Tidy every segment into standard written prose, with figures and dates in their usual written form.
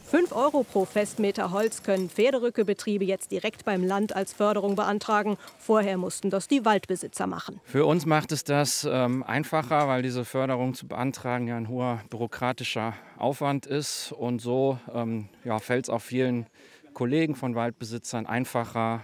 5 € pro Festmeter Holz können Pferderückebetriebe jetzt direkt beim Land als Förderung beantragen. Vorher mussten das die Waldbesitzer machen. Für uns macht es das einfacher, weil diese Förderung zu beantragen ja ein hoher bürokratischer Aufwand ist. Und so fällt es auch vielen Kollegen von Waldbesitzern einfacher,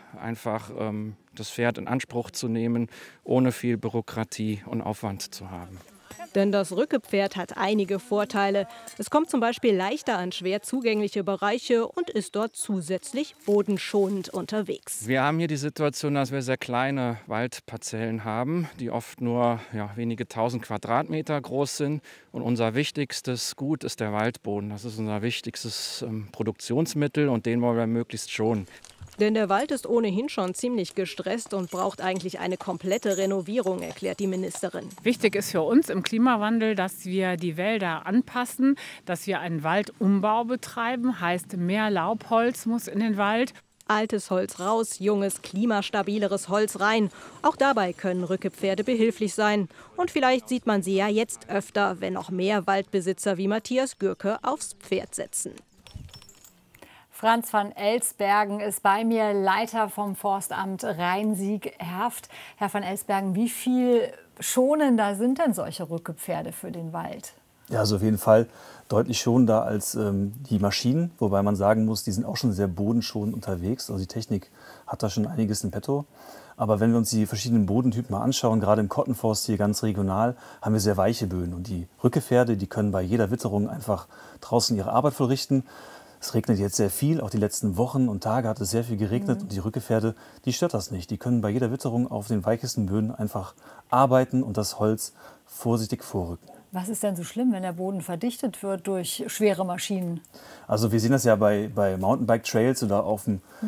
das Pferd in Anspruch zu nehmen, ohne viel Bürokratie und Aufwand zu haben. Denn das Rückepferd hat einige Vorteile. Es kommt zum Beispiel leichter an schwer zugängliche Bereiche und ist dort zusätzlich bodenschonend unterwegs. Wir haben hier die Situation, dass wir sehr kleine Waldparzellen haben, die oft nur wenige 1000 Quadratmeter groß sind. Und unser wichtigstes Gut ist der Waldboden. Das ist unser wichtigstes Produktionsmittel und den wollen wir möglichst schonen. Denn der Wald ist ohnehin schon ziemlich gestresst und braucht eigentlich eine komplette Renovierung, erklärt die Ministerin. Wichtig ist für uns im Klimawandel, dass wir die Wälder anpassen, dass wir einen Waldumbau betreiben, heißt mehr Laubholz muss in den Wald. Altes Holz raus, junges, klimastabileres Holz rein. Auch dabei können Rückepferde behilflich sein. Und vielleicht sieht man sie ja jetzt öfter, wenn noch mehr Waldbesitzer wie Matthias Gürke aufs Pferd setzen. Franz van Elsbergen ist bei mir, Leiter vom Forstamt Rhein-Sieg-Herft. Herr van Elsbergen, wie viel schonender sind denn solche Rückepferde für den Wald? Ja, also auf jeden Fall deutlich schonender als die Maschinen, wobei man sagen muss, die sind auch schon sehr bodenschonend unterwegs. Also die Technik hat da schon einiges in petto. Aber wenn wir uns die verschiedenen Bodentypen mal anschauen, gerade im Kottenforst hier ganz regional, haben wir sehr weiche Böden. Und die Rückepferde, die können bei jeder Witterung einfach draußen ihre Arbeit vollrichten. Es regnet jetzt sehr viel, auch die letzten Wochen und Tage hat es sehr viel geregnet. Und die Rückepferde, die stört das nicht. Die können bei jeder Witterung auf den weichesten Böden einfach arbeiten und das Holz vorsichtig vorrücken. Was ist denn so schlimm, wenn der Boden verdichtet wird durch schwere Maschinen? Also wir sehen das ja bei Mountainbike-Trails oder auf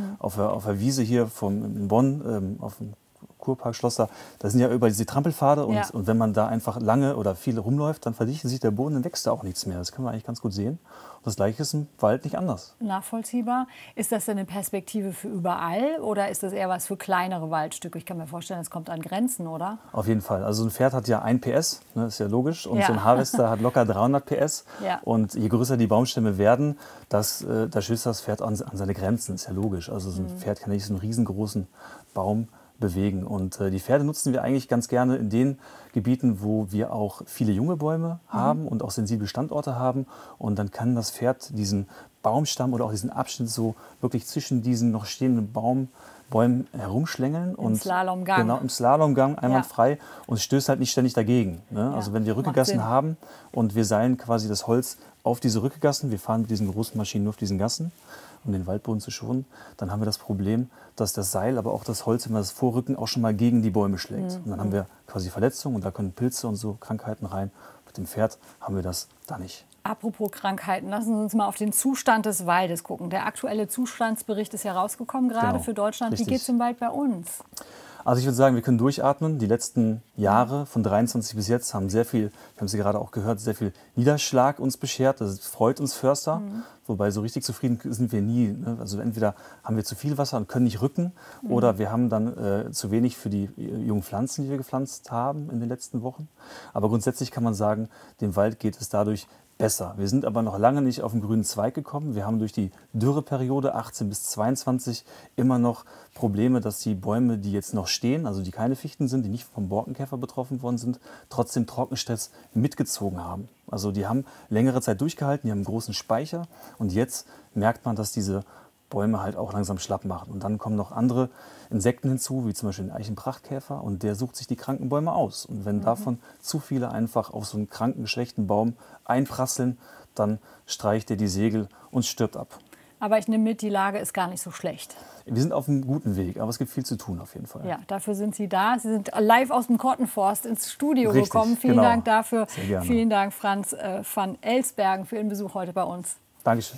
der Wiese hier in Bonn, auf dem Kurpark Schloss da sind ja überall diese Trampelpfade und wenn man da einfach lange oder viel rumläuft, dann verdichtet sich der Boden, dann wächst da auch nichts mehr. Das können wir eigentlich ganz gut sehen. Und das Gleiche ist im Wald nicht anders. Nachvollziehbar. Ist das denn eine Perspektive für überall oder ist das eher was für kleinere Waldstücke? Ich kann mir vorstellen, es kommt an Grenzen, oder? Auf jeden Fall. Also ein Pferd hat ja 1 PS, ne, ist ja logisch. Und so ein Harvester hat locker 300 PS. Ja. Und je größer die Baumstämme werden, da stößt das Pferd an seine Grenzen, ist ja logisch. Also so ein Pferd kann nicht so einen riesengroßen Baum bewegen. Und die Pferde nutzen wir eigentlich ganz gerne in den Gebieten, wo wir auch viele junge Bäume haben und auch sensible Standorte haben. Und dann kann das Pferd diesen Baumstamm oder auch diesen Abschnitt so wirklich zwischen diesen noch stehenden Bäumen herumschlängeln. Im Slalomgang. Genau, im Slalomgang einwandfrei und stößt halt nicht ständig dagegen. Ne? Ja, also wenn wir Rückegassen haben und wir seilen quasi das Holz auf diese Rückegassen, wir fahren mit diesen großen Maschinen nur auf diesen Gassen, um den Waldboden zu schonen, dann haben wir das Problem, dass das Seil, aber auch das Holz, wenn wir das vorrücken, auch schon mal gegen die Bäume schlägt. Und dann haben wir quasi Verletzungen und da können Pilze und so Krankheiten rein. Mit dem Pferd haben wir das da nicht. Apropos Krankheiten, lassen Sie uns mal auf den Zustand des Waldes gucken. Der aktuelle Zustandsbericht ist ja rausgekommen, gerade für Deutschland. Richtig. Wie geht es im Wald bei uns? Also ich würde sagen, wir können durchatmen. Die letzten Jahre von 23 bis jetzt haben sehr viel, wir haben Sie gerade auch gehört, sehr viel Niederschlag uns beschert. Das freut uns Förster. Wobei so richtig zufrieden sind wir nie. Ne? Also entweder haben wir zu viel Wasser und können nicht rücken oder wir haben dann zu wenig für die jungen Pflanzen, die wir gepflanzt haben in den letzten Wochen. Aber grundsätzlich kann man sagen, dem Wald geht es dadurch besser. Wir sind aber noch lange nicht auf den grünen Zweig gekommen. Wir haben durch die Dürreperiode 18 bis 22 immer noch Probleme, dass die Bäume, die jetzt noch stehen, also die keine Fichten sind, die nicht vom Borkenkäfer betroffen worden sind, trotzdem Trockenstress mitgezogen haben. Also die haben längere Zeit durchgehalten, die haben einen großen Speicher und jetzt merkt man, dass diese Bäume halt auch langsam schlapp machen. Und dann kommen noch andere Insekten hinzu, wie zum Beispiel den Eichenprachtkäfer, und der sucht sich die kranken Bäume aus. Und wenn davon zu viele einfach auf so einen kranken, schlechten Baum einprasseln, dann streicht er die Segel und stirbt ab. Aber ich nehme mit, die Lage ist gar nicht so schlecht. Wir sind auf einem guten Weg, aber es gibt viel zu tun auf jeden Fall. Ja, dafür sind Sie da. Sie sind live aus dem Kottenforst ins Studio gekommen. Vielen Dank dafür. Sehr gerne. Vielen Dank, Franz van Elsbergen, für Ihren Besuch heute bei uns. Dankeschön.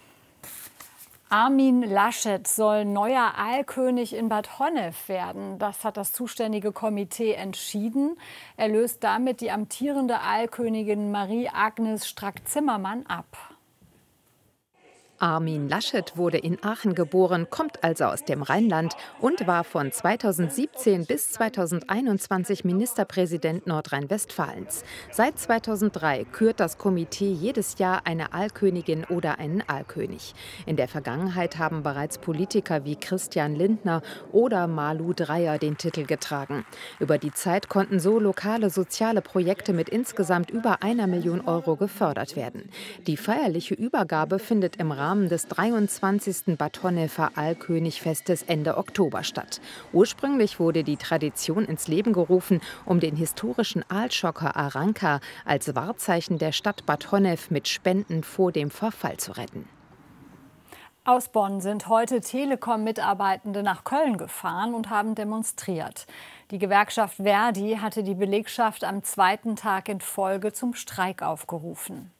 Armin Laschet soll neuer Aalkönig in Bad Honnef werden. Das hat das zuständige Komitee entschieden. Er löst damit die amtierende Aalkönigin Marie-Agnes Strack-Zimmermann ab. Armin Laschet wurde in Aachen geboren, kommt also aus dem Rheinland und war von 2017 bis 2021 Ministerpräsident Nordrhein-Westfalens. Seit 2003 kürt das Komitee jedes Jahr eine Aalkönigin oder einen Aalkönig. In der Vergangenheit haben bereits Politiker wie Christian Lindner oder Malu Dreyer den Titel getragen. Über die Zeit konnten so lokale soziale Projekte mit insgesamt über 1 Million Euro gefördert werden. Die feierliche Übergabe findet im Rahmen des 23. Bad Honneffer Aalkönigfestes Ende Oktober statt. Ursprünglich wurde die Tradition ins Leben gerufen, um den historischen Aalschocker Aranka als Wahrzeichen der Stadt Bad Honnef mit Spenden vor dem Verfall zu retten. Aus Bonn sind heute Telekom-Mitarbeitende nach Köln gefahren und haben demonstriert. Die Gewerkschaft Verdi hatte die Belegschaft am 2. Tag in Folge zum Streik aufgerufen.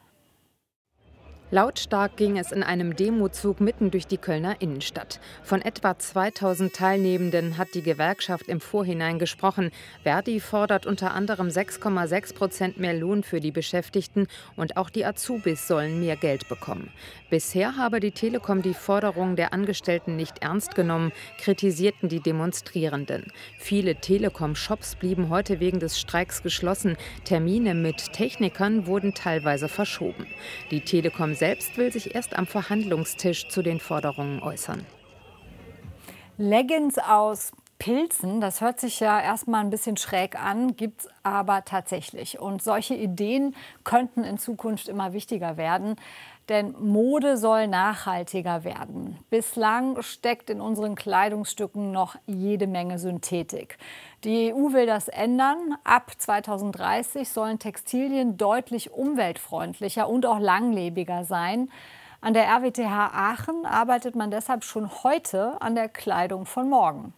Lautstark ging es in einem Demozug mitten durch die Kölner Innenstadt. Von etwa 2000 Teilnehmenden hat die Gewerkschaft im Vorhinein gesprochen. Verdi fordert unter anderem 6,6% mehr Lohn für die Beschäftigten und auch die Azubis sollen mehr Geld bekommen. Bisher habe die Telekom die Forderungen der Angestellten nicht ernst genommen, kritisierten die Demonstrierenden. Viele Telekom-Shops blieben heute wegen des Streiks geschlossen. Termine mit Technikern wurden teilweise verschoben. Die Telekom selbst will sich erst am Verhandlungstisch zu den Forderungen äußern. Leggings aus Pilzen, das hört sich ja erstmal ein bisschen schräg an, gibt es aber tatsächlich. Und solche Ideen könnten in Zukunft immer wichtiger werden. Denn Mode soll nachhaltiger werden. Bislang steckt in unseren Kleidungsstücken noch jede Menge Synthetik. Die EU will das ändern. Ab 2030 sollen Textilien deutlich umweltfreundlicher und auch langlebiger sein. An der RWTH Aachen arbeitet man deshalb schon heute an der Kleidung von morgen.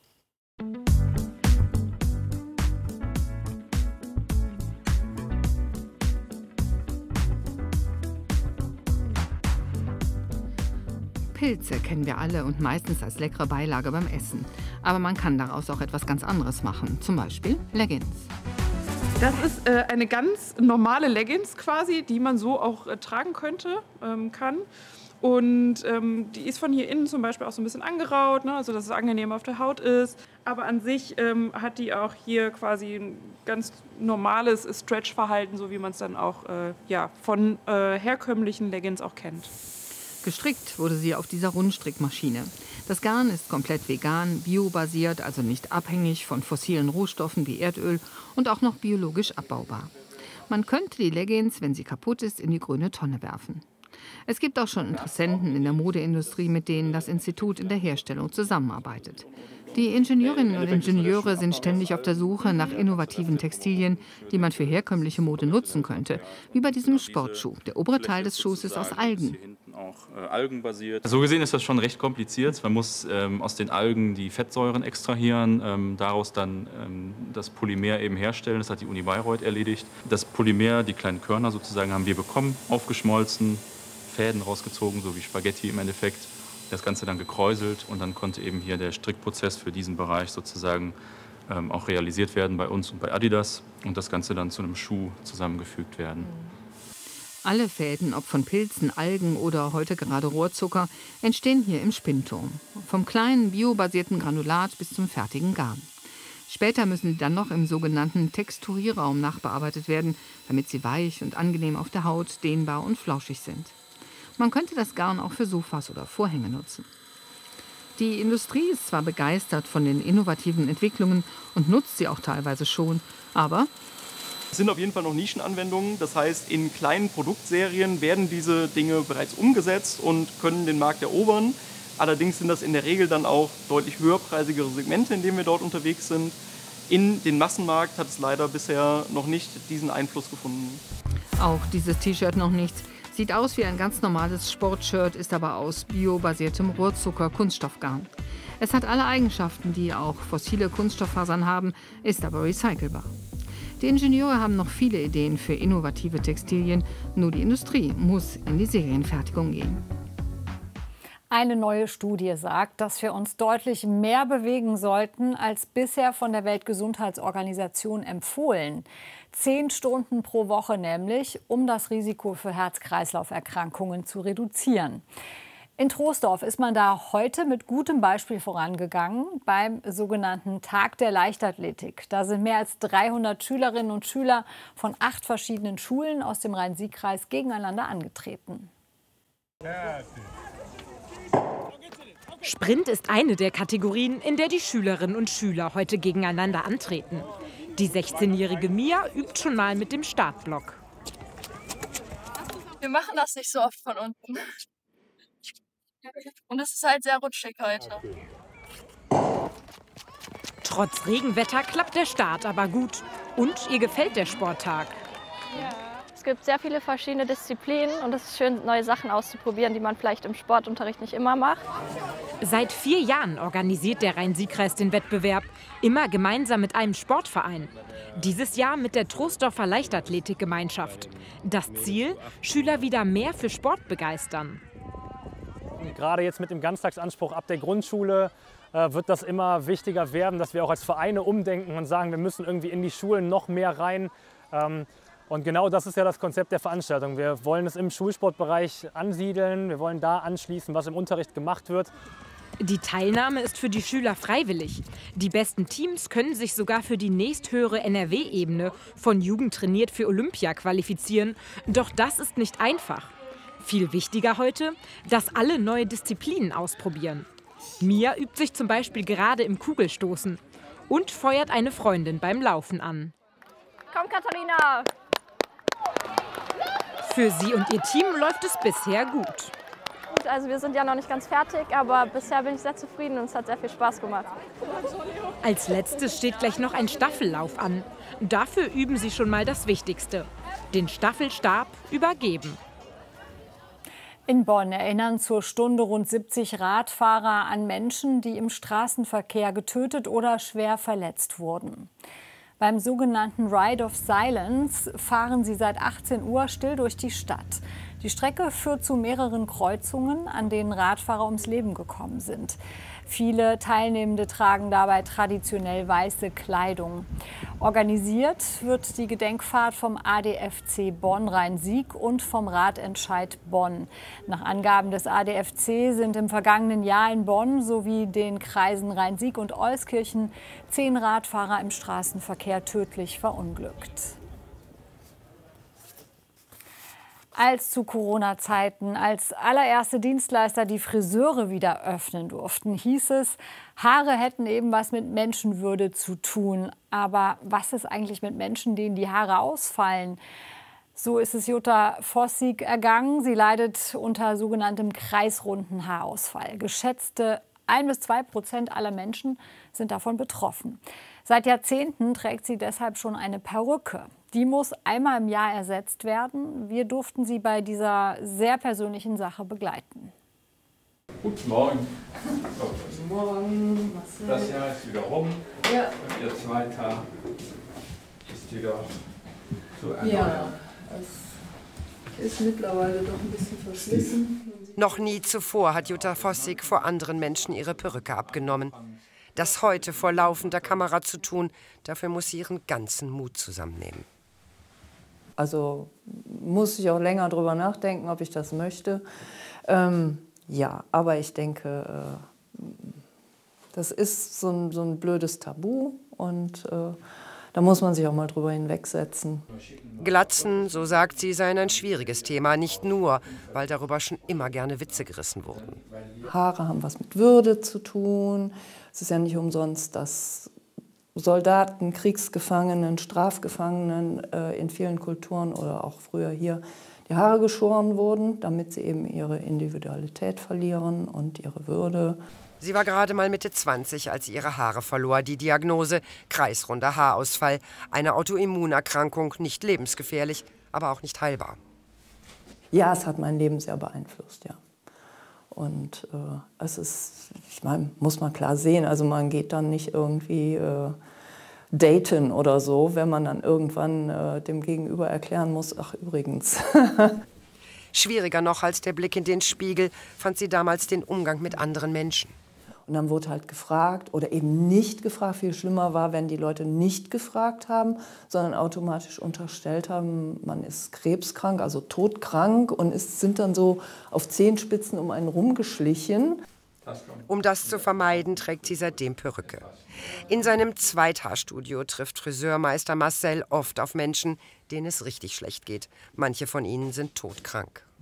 Pilze kennen wir alle und meistens als leckere Beilage beim Essen. Aber man kann daraus auch etwas ganz anderes machen, zum Beispiel Leggings. Das ist eine ganz normale Leggings quasi, die man so auch tragen kann. Und die ist von hier innen zum Beispiel auch so ein bisschen angeraut, ne, also dass es angenehm auf der Haut ist. Aber an sich hat die auch hier quasi ein ganz normales Stretch-Verhalten, so wie man es dann auch von herkömmlichen Leggings auch kennt. Gestrickt wurde sie auf dieser Rundstrickmaschine. Das Garn ist komplett vegan, biobasiert, also nicht abhängig von fossilen Rohstoffen wie Erdöl und auch noch biologisch abbaubar. Man könnte die Leggings, wenn sie kaputt ist, in die grüne Tonne werfen. Es gibt auch schon Interessenten in der Modeindustrie, mit denen das Institut in der Herstellung zusammenarbeitet. Die Ingenieurinnen und Ingenieure sind ständig auf der Suche nach innovativen Textilien, die man für herkömmliche Mode nutzen könnte, wie bei diesem Sportschuh. Der obere Teil des Schuhs ist aus Algen. Auch algenbasiert. So gesehen ist das schon recht kompliziert. Man muss aus den Algen die Fettsäuren extrahieren, daraus dann das Polymer eben herstellen. Das hat die Uni Bayreuth erledigt. Das Polymer, die kleinen Körner sozusagen, haben wir bekommen, aufgeschmolzen, Fäden rausgezogen, so wie Spaghetti im Endeffekt. Das Ganze dann gekräuselt und dann konnte eben hier der Strickprozess für diesen Bereich sozusagen auch realisiert werden bei uns und bei Adidas und das Ganze dann zu einem Schuh zusammengefügt werden. Alle Fäden, ob von Pilzen, Algen oder heute gerade Rohrzucker, entstehen hier im Spinnturm. Vom kleinen biobasierten Granulat bis zum fertigen Garn. Später müssen sie dann noch im sogenannten Texturierraum nachbearbeitet werden, damit sie weich und angenehm auf der Haut, dehnbar und flauschig sind. Man könnte das Garn auch für Sofas oder Vorhänge nutzen. Die Industrie ist zwar begeistert von den innovativen Entwicklungen und nutzt sie auch teilweise schon, aber es sind auf jeden Fall noch Nischenanwendungen. Das heißt, in kleinen Produktserien werden diese Dinge bereits umgesetzt und können den Markt erobern. Allerdings sind das in der Regel dann auch deutlich höherpreisigere Segmente, in denen wir dort unterwegs sind. In den Massenmarkt hat es leider bisher noch nicht diesen Einfluss gefunden. Auch dieses T-Shirt noch nicht. Sieht aus wie ein ganz normales Sportshirt, ist aber aus biobasiertem Rohrzucker-Kunststoffgarn. Es hat alle Eigenschaften, die auch fossile Kunststofffasern haben, ist aber recycelbar. Die Ingenieure haben noch viele Ideen für innovative Textilien, nur die Industrie muss in die Serienfertigung gehen. Eine neue Studie sagt, dass wir uns deutlich mehr bewegen sollten, als bisher von der Weltgesundheitsorganisation empfohlen. 10 Stunden pro Woche nämlich, um das Risiko für Herz-Kreislauf-Erkrankungen zu reduzieren. In Troisdorf ist man da heute mit gutem Beispiel vorangegangen beim sogenannten Tag der Leichtathletik. Da sind mehr als 300 Schülerinnen und Schüler von 8 verschiedenen Schulen aus dem Rhein-Sieg-Kreis gegeneinander angetreten. Sprint ist eine der Kategorien, in der die Schülerinnen und Schüler heute gegeneinander antreten. Die 16-jährige Mia übt schon mal mit dem Startblock. Wir machen das nicht so oft von unten. Und es ist halt sehr rutschig heute. Trotz Regenwetter klappt der Start aber gut. Und ihr gefällt der Sporttag. Es gibt sehr viele verschiedene Disziplinen und es ist schön, neue Sachen auszuprobieren, die man vielleicht im Sportunterricht nicht immer macht. Seit 4 Jahren organisiert der Rhein-Sieg-Kreis den Wettbewerb, immer gemeinsam mit einem Sportverein. Dieses Jahr mit der Troisdorfer Leichtathletikgemeinschaft. Das Ziel, Schüler wieder mehr für Sport begeistern. Gerade jetzt mit dem Ganztagsanspruch ab der Grundschule wird das immer wichtiger werden, dass wir auch als Vereine umdenken und sagen, wir müssen irgendwie in die Schulen noch mehr rein. Und genau das ist ja das Konzept der Veranstaltung. Wir wollen es im Schulsportbereich ansiedeln, wir wollen da anschließen, was im Unterricht gemacht wird. Die Teilnahme ist für die Schüler freiwillig. Die besten Teams können sich sogar für die nächsthöhere NRW-Ebene von Jugend trainiert für Olympia qualifizieren. Doch das ist nicht einfach. Viel wichtiger heute, dass alle neue Disziplinen ausprobieren. Mia übt sich zum Beispiel gerade im Kugelstoßen und feuert eine Freundin beim Laufen an. Komm, Katharina! Für sie und ihr Team läuft es bisher gut. Also wir sind ja noch nicht ganz fertig, aber bisher bin ich sehr zufrieden und es hat sehr viel Spaß gemacht. Als letztes steht gleich noch ein Staffellauf an. Dafür üben sie schon mal das Wichtigste, den Staffelstab übergeben. In Bonn erinnern zur Stunde rund 70 Radfahrer an Menschen, die im Straßenverkehr getötet oder schwer verletzt wurden. Beim sogenannten Ride of Silence fahren sie seit 18 Uhr still durch die Stadt. Die Strecke führt zu mehreren Kreuzungen, an denen Radfahrer ums Leben gekommen sind. Viele Teilnehmende tragen dabei traditionell weiße Kleidung. Organisiert wird die Gedenkfahrt vom ADFC Bonn Rhein-Sieg und vom Radentscheid Bonn. Nach Angaben des ADFC sind im vergangenen Jahr in Bonn sowie den Kreisen Rhein-Sieg und Euskirchen 10 Radfahrer im Straßenverkehr tödlich verunglückt. Als zu Corona-Zeiten als allererste Dienstleister die Friseure wieder öffnen durften, hieß es, Haare hätten eben was mit Menschenwürde zu tun. Aber was ist eigentlich mit Menschen, denen die Haare ausfallen? So ist es Jutta Vossig ergangen. Sie leidet unter sogenanntem kreisrunden Haarausfall. Geschätzte 1–2% aller Menschen sind davon betroffen. Seit Jahrzehnten trägt sie deshalb schon eine Perücke. Die muss einmal im Jahr ersetzt werden. Wir durften sie bei dieser sehr persönlichen Sache begleiten. Guten Morgen. Guten Morgen. Das Jahr ist wieder rum. Ja. Und Ihr zweiter ist wieder zu erneuern. Ja, es ist mittlerweile doch ein bisschen verschlissen. Noch nie zuvor hat Jutta Vossig vor anderen Menschen ihre Perücke abgenommen. Das heute vor laufender Kamera zu tun, dafür muss sie ihren ganzen Mut zusammennehmen. Also muss ich auch länger drüber nachdenken, ob ich das möchte. Ja, aber ich denke, das ist so ein blödes Tabu und da muss man sich auch mal drüber hinwegsetzen. Glatzen, so sagt sie, seien ein schwieriges Thema, nicht nur, weil darüber schon immer gerne Witze gerissen wurden. Haare haben was mit Würde zu tun. Es ist ja nicht umsonst, dass Soldaten, Kriegsgefangenen, Strafgefangenen in vielen Kulturen oder auch früher hier die Haare geschoren wurden, damit sie eben ihre Individualität verlieren und ihre Würde. Sie war gerade mal Mitte 20, als sie ihre Haare verlor. Die Diagnose: kreisrunder Haarausfall. Eine Autoimmunerkrankung, nicht lebensgefährlich, aber auch nicht heilbar. Ja, es hat mein Leben sehr beeinflusst, ja. Und es ist, ich meine, muss man klar sehen, also man geht dann nicht irgendwie daten oder so, wenn man dann irgendwann dem Gegenüber erklären muss, ach übrigens. Schwieriger noch als der Blick in den Spiegel fand sie damals den Umgang mit anderen Menschen. Und dann wurde halt gefragt oder eben nicht gefragt. Viel schlimmer war, wenn die Leute nicht gefragt haben, sondern automatisch unterstellt haben, man ist krebskrank, also todkrank und sind dann so auf Zehenspitzen um einen rumgeschlichen. Um das zu vermeiden, trägt sie seitdem Perücke. In seinem Zweithaarstudio trifft Friseurmeister Marcel oft auf Menschen, denen es richtig schlecht geht. Manche von ihnen sind todkrank.